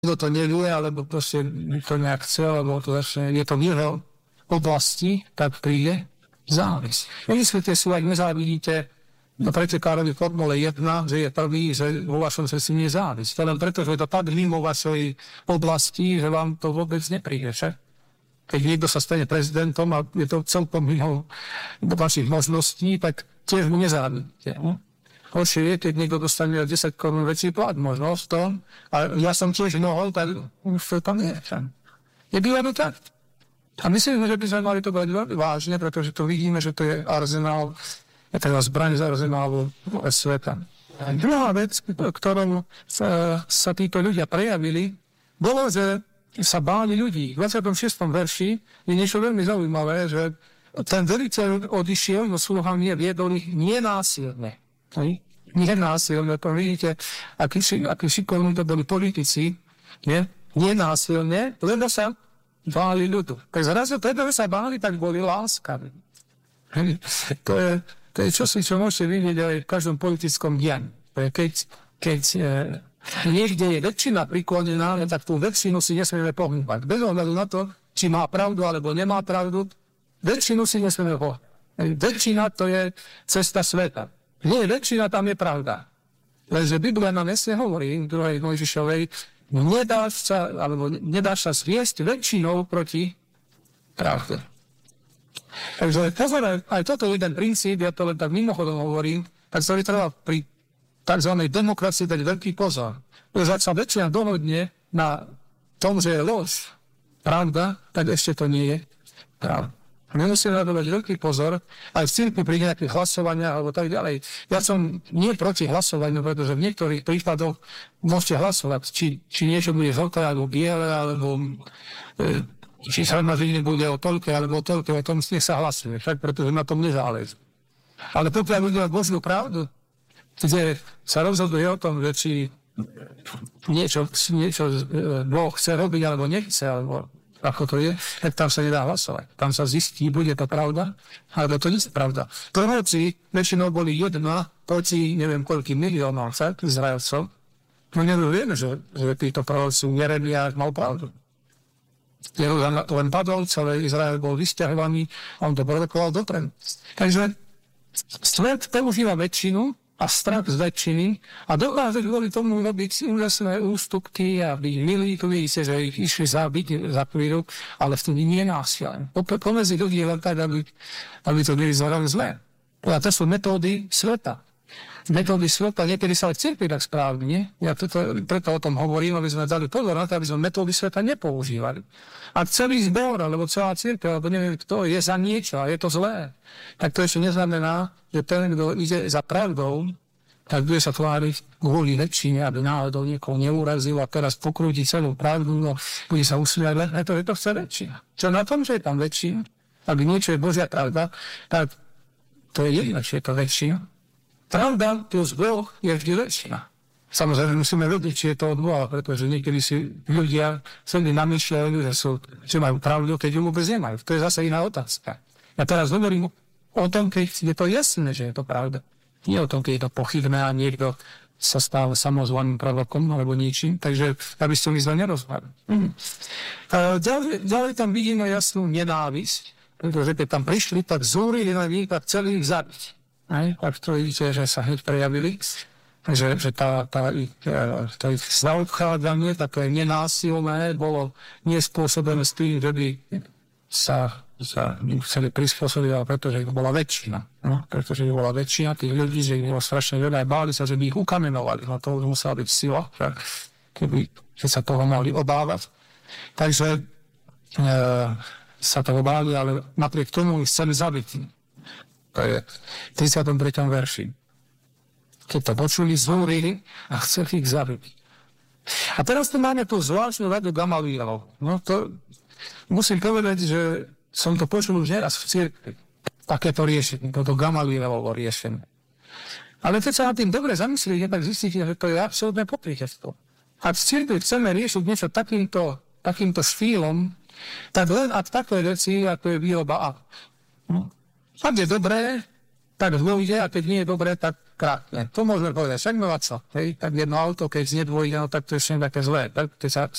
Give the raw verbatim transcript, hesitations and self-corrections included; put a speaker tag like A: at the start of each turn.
A: kto to nevie, alebo proste to nejak chce, alebo to zase je to v jeho oblasti, tak príde závisť. Nemyslíte si, ak nezávidíte na pretekárovi Formule jedna, že je prvý, že vo vašom srdci nie je závisť. To len preto, že je to tak mimo vašej oblasti, že vám to vôbec nepríde, že? Keď niekto sa stane prezidentom a je to celkom mimo vašich možností, tak tiež mu nezávidíte. No? Horšie je, keď niekto dostane desať korún väčší plat, možno v tom. A ja som tiež mohol, tak už to tam nie je. Je býva to tak. A myslím, že by sme mali to brať veľmi vážne, pretože to vidíme, že to je arzenál, je teda zbraň z arzenálu sveta. A druhá vec, ktorou sa, sa títo ľudia prejavili, bolo, že sa báli ľudí. V dvadsiatom šiestom verši je niečo veľmi zaujímavé, že ten veliteľ odišiel, no sluhami viedol ich nenásilne. Nenásilne, to vidíte, akí, akí šikovní to boli politici, nie? Nenásilne, lebo sa báli ľudu. Tak zrazu preto, že sa báli, tak boli láskaví. To je, to je čosi, čo môžete vidieť aj v každom politickom dianí. Keď, keď e, niekde je väčšina priklonená, tak tú väčšinu si nesmieme pohľadať. Bez ohľadu na to, či má pravdu alebo nemá pravdu, väčšinu si nesmieme pohľadať. Väčšina to je cesta sveta. Nie, väčšina tam je pravda. Lenže Biblia nám nesne hovorí v druhej Mojžišovej, nedáš sa, alebo nedáš sa zviesť väčšinou proti pravde. Takže pozor, aj toto je jeden princíp, ja to len tak mimochodom hovorím, tak sa treba pri tzv. Demokracii dať veľký pozor. Pretože ak sa väčšina dohodne na tom, že je lož pravda, tak ešte to nie je pravda. My musíme na to dať veľký pozor, aj v cirkvi pri nejakých hlasovaniach alebo tak ďalej. Ja som nie proti hlasovaniu, pretože v niektorých prípadoch môžete hlasovať, či, či niečo bude žlté alebo biele, alebo e, či sa na žine bude o toľke alebo o toľke, o tom nech sa hlasuje, však pretože na tom nezáleží. Ale pokiaľ bude mať Božiu pravdu, kde sa rozhoduje o tom, že či niečo, niečo Boh chce robiť alebo nechce, alebo ako to je, tak tam sa nedá hlasovať. Tam sa zistí, bude to pravda, ale to nie je pravda. Proroci väčšinou boli jedna proti neviem koľkým miliónom Izraelcov. No nevieme, že, že títo proroci Jeremia mal pravdu. Jeruzalém len padol, celý Izrael bol vysťahovaný a on to prorokoval dopredu. Takže svet používa väčšinu a strach z väčšiny a dokáže kvôli tomu robiť úžasné ústupky a byť milí, tu vidíte, že ich išli zabiť za chvíľu, ale vtedy nie násilne. Pomedzi ľudí je len tak, aby, aby to nevyzeralo zle. A to sú metódy sveta. Metódy sveta, niekedy sa aj v cirkvi tak správne, nie? Ja preto, preto o tom hovorím, aby sme dali pozor na to, aby sme metódy sveta nepoužívali. A celý zbor, alebo celá cirkev, alebo neviem kto, je za niečo a je to zlé, tak to ešte neznamená, že ten, kto ide za pravdou, tak bude sa tváriť kvôli väčšine, aby náhodou niekoho neurazil a teraz pokrúti celú pravdu a bude sa usmiať, len to, že to chce väčšina. Čo na tom, že je tam väčšina, ak niečo je Božia pravda, tak to je jedno, či je to väčšina. Pravda plus Boh je vždy väčšina. Samozrejme musíme vedieť, či je to od Boha, pretože niekedy si ľudia sami namýšľajú, že, sú, že majú pravdu, keď ju vôbec nemajú. To je zase iná otázka. Ja teraz hovorím o tom, keď je to jasné, že je to pravda. Nie o tom, keď je to pochybné a niekto sa stal samozvaným prorokom alebo ničím, takže aby ste mi zle nerozhodli. Mm. Ďalej, ďalej tam vidíme jasnú nenávisť, pretože keď tam prišli, tak zúrili na nich a chceli ich zabiť. Aj? Tak to vidíte, že sa hneď prejavili. Že, že tá, tá, tá ich zaobchádzanie, také nenásilné, bolo nespôsobené s tým, že by sa, sa chceli prispôsobiť, ale pretože ich bola väčšina. No? Pretože ich bola väčšina tých ľudí, že ich bolo strašne veľa, aj báli sa, že by ich ukamenovali. No to musela byť sila, keby že sa toho mali obávať. Takže e, sa toho báli, ale napriek tomu ich chceli zabiť. To je v tridsiatom treťom verši. Keď to počuli, zúrili a chceli ich zabiť. A teraz tu máme tú zvláštnu radu Gamalielov. No to musím povedať, že som to počul už neraz v cirkvi. Takéto riešenie, toto Gamalielovo riešenie. Ale keď sa na tým dobre zamyslíte, tak zistíte, že to je absolútne pokrytectvo. Ak v cirkvi chceme riešiť niečo takýmto, takýmto štýlom, tak len ak také veci, ako je výroba a. No. Ak je dobré, tak dôjde, a keď nie je dobré, tak krátne. To môžeme povedať, však má sa. Hej, tak jedno auto, keď znie dvojité, no tak to je ešte také zlé. Tak to sa